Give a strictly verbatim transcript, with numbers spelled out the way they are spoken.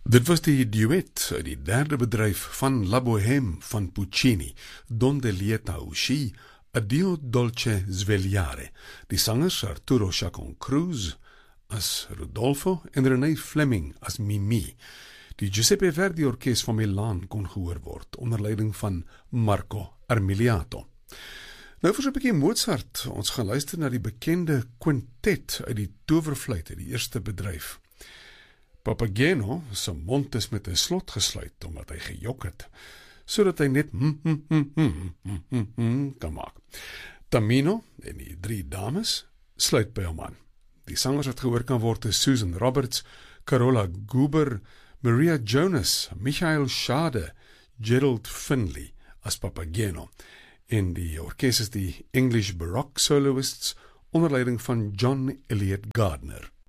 Dit was die duet uit die derde bedryf van La Bohème van Puccini, Donde lieta uscì, Addio dolce svegliare. Die sangers Arturo Chacon Cruz as Rodolfo en René Fleming as Mimi. Die Giuseppe Verdi Orkest van Milaan kon gehoor word, onder leiding van Marco Armiliato. Nou vir so 'n bietjie Mozart, ons gaan luister na die bekende quintet uit die towerfluit uit die eerste bedryf. Papageno se mond is met 'n slot gesluit, omdat hy gejok het, sodat hy net hm, hm, hm, hm, hm, hm, hm, kan maak. Tamino en die drie dames sluit by hom aan. Die sangers wat gehoor kan word is Susan Roberts, Carola Goober, Maria Jonas, Michael Schade, Gerald Finley as Papageno, en die orkest is die English Baroque Soloists onder leiding van John Eliot Gardner.